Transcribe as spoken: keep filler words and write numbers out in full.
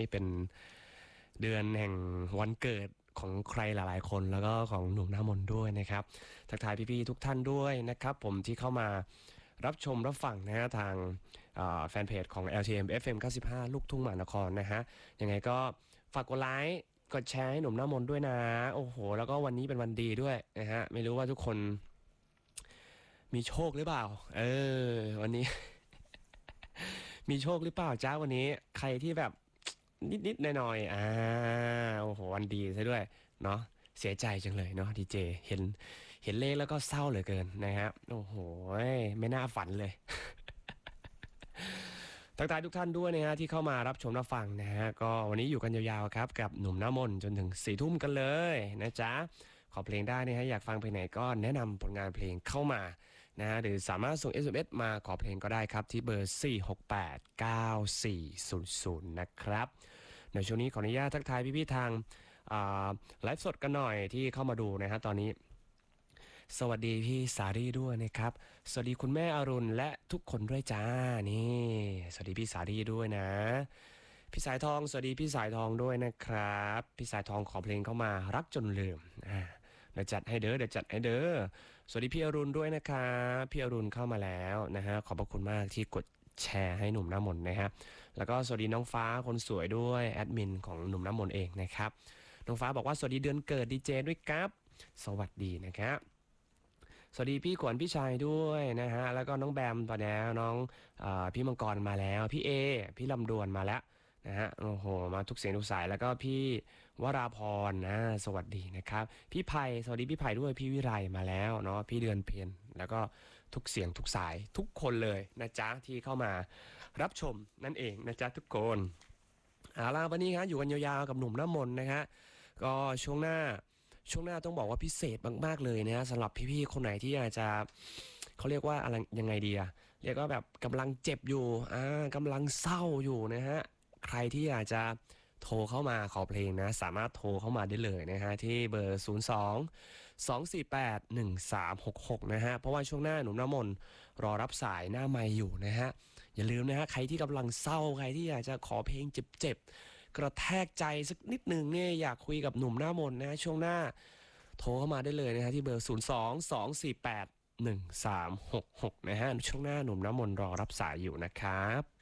เป็นเดือนแห่งวันเกิดของใครหลายๆคนแล้วก็ของหนุ่มหน้ามนต์ด้วยนะครับทักทายพี่ๆทุกท่านด้วยนะครับผมที่เข้ามารับชมรับฟังนะฮะทางแฟนเพจของ แอล ที เอ็ม เอฟ เอ็ม เก้าสิบห้า ลูกทุ่งมหานครนะฮะยังไงก็ฝากกดไลค์กดแชร์ให้หนุ่มหน้ามนต์ด้วยนะโอ้โหแล้วก็วันนี้เป็นวันดีด้วยนะฮะไม่รู้ว่าทุกคนมีโชคหรือเปล่าเออวันนี้ มีโชคหรือเปล่าจ้าวันนี้ใครที่แบบนิดๆหน่อยๆอ่าโอ้โหวันดีซะด้วยเนาะเสียใจจังเลยเนาะดีเจเห็นเห็นเลขแล้วก็เศร้าเหลือเกินนะฮะโอ้โหไม่น่าฝันเลย ทักทายทุกท่านด้วยนะฮะที่เข้ามารับชมรับฟังนะฮะก็วันนี้อยู่กันยาวๆครับกับหนุ่มหน้ามนต์จนถึงสี่ทุ่มกันเลยนะจ๊ะขอเพลงได้นะฮะอยากฟังเพลงไหนก็แนะนำผลงานเพลงเข้ามานะฮะหรือสามารถส่ง เอส เอ็ม เอส มาขอเพลงก็ได้ครับที่เบอร์สี่ หก แปด เก้า สี่ ศูนย์ ศูนย์นะครับในช่วงนี้ขออนุญาตทักทายพี่ๆทางไลฟ์สดกันหน่อยที่เข้ามาดูนะฮะตอนนี้สวัสดีพี่สารีด้วยนะครับสวัสดีคุณแม่อรุณและทุกคนด้วยจ้านี่สวัสดีพี่สารีด้วยนะพี่สายทองสวัสดีพี่สายทองด้วยนะครับพี่สายทองขอเพลงเข้ามารักจนลืมอ่าเดี๋ยวจัดให้เด้อเดี๋ยวจัดให้เด้อสวัสดีพี่อรุณด้วยนะครับพี่อรุณเข้ามาแล้วนะฮะขอบพระคุณมากที่กดแชร์ให้หนุ่มน้ำมนต์นะครับแล้วก็สวัสดีน้องฟ้าคนสวยด้วยแอดมินของหนุ่มน้ำมนต์เองนะครับน้องฟ้าบอกว่าสวัสดีเดือนเกิดดีเจด้วยครับสวัสดีนะครับสวัสดีพี่ขวัญพี่ชายด้วยนะฮะแล้วก็น้องแบมตอนนี้น้องอพี่มังกรมาแล้วพี่เอพี่ลำดวนมาแล้วนะฮะโอ้โหมาทุกเสียงทุกสายแล้วก็พี่วราพรนะสวัสดีนะครับพี่ไผ่สวัสดีพี่ไผ่ด้วยพี่วิไลมาแล้วเนาะพี่เดือนเพียรแล้วก็ทุกเสียงทุกสายทุกคนเลยนะจ๊ะที่เข้ามารับชมนั่นเองนะจ๊ะทุกคนเอาล่ะวันนี้ครับอยู่กันยาวๆกับหนุ่มน้ำมนต์นะฮะก็ช่วงหน้าช่วงหน้าต้องบอกว่าพิเศษมากๆเลยนะฮะสำหรับพี่ๆคนไหนที่อาจจะเขาเรียกว่าอะไรยังไงดีอะเรียกว่าแบบกำลังเจ็บอยู่อ่ากำลังเศร้าอยู่นะฮะใครที่อยากจะโทรเข้ามาขอเพลงนะสามารถโทรเข้ามาได้เลยนะฮะที่เบอร์ศูนย์ สอง สอง สี่ แปด หนึ่ง สาม หก หกนะฮะเพราะว่าช่วงหน้าหนุ่มน้ำมนต์รอรับสายหน้าไมค์อยู่นะฮะอย่าลืมนะฮะใครที่กำลังเศร้าใครที่อยากจะขอเพลงเจ็บๆกระแทกใจสักนิดหนึ่งเนี่ยอยากคุยกับหนุ่มหน้ามนต์นะช่วงหน้าโทรเข้ามาได้เลยนะฮะที่เบอร์ศูนย์ สอง สอง สี่ แปด หนึ่ง สาม หก หกนะฮะช่วงหน้าหนุ่มน้ำมนต์รอรับสายอยู่นะครับ